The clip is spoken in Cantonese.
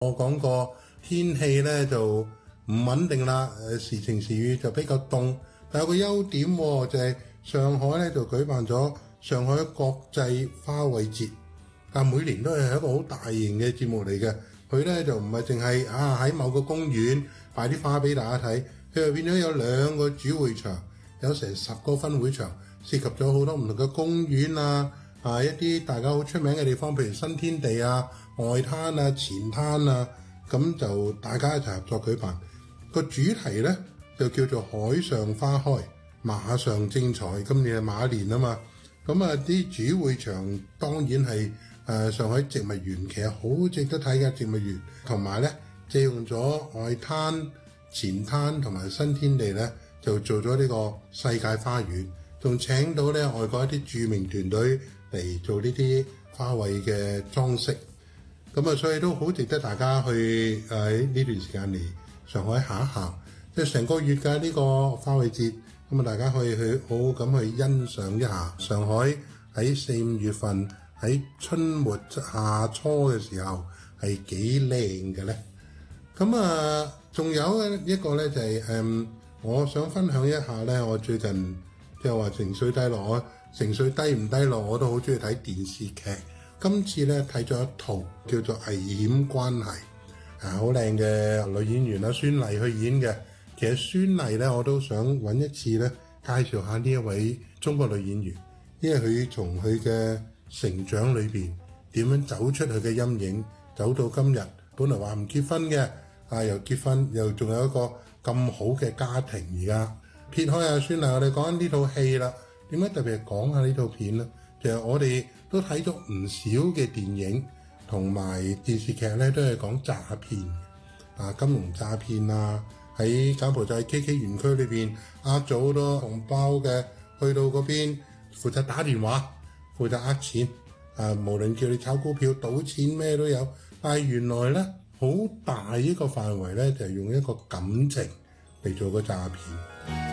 我講過天氣咧就唔穩定啦，時晴時雨就比較凍。但有個優點就係上海咧就舉辦咗上海國際花卉節，但每年都係一個好大型嘅節目嚟嘅。佢咧就唔係淨係喺某個公園擺啲花俾大家睇，佢就變咗有2個主會場，有成10個分會場，涉及咗好多唔同嘅公園一啲大家好出名嘅地方，譬如新天地外灘前灘咁就大家一齊合作舉辦。個主題咧就叫做海上花開，馬上精彩。今年係馬年啊嘛，咁啲主會場當然係上海植物園，其實好值得睇嘅植物園，同埋咧借用咗外灘、前灘同埋新天地咧，就做咗呢個世界花園，仲請到咧外國一啲著名團隊嚟做呢啲花卉嘅裝飾。咁所以都好值得大家去喺呢段時間嚟上海行一行，即係成個月嘅呢個花卉節，咁大家可以去好好咁去欣賞一下上海喺4、5月份喺春末夏初嘅時候係幾靚嘅咧。咁仲有一個咧就係我想分享一下咧，我最近即係話情緒低落，情緒低唔低落我都好中意睇電視劇。今次咧睇咗一套叫做《危險關係》，好靚嘅女演員孫儷去演嘅。其實孫儷咧我都想揾一次咧介紹下呢一位中國女演員，因為佢從佢嘅成長裏邊點樣走出佢嘅陰影，走到今日，本來話唔結婚嘅，又結婚，又仲有一個咁好嘅家庭。而家撇開孫儷，我哋講緊呢套戲啦。點解特別係講下呢套片咧？其實我哋都睇咗唔少嘅電影同埋電視劇咧，都係講詐騙金融詐騙喺柬埔寨 KK 園區裏邊呃咗好多紅包嘅，去到嗰邊負責打電話，負責呃錢無論叫你炒股票、賭錢咩都有。但係原來咧好大一個範圍咧，就係用一個感情嚟做個詐騙。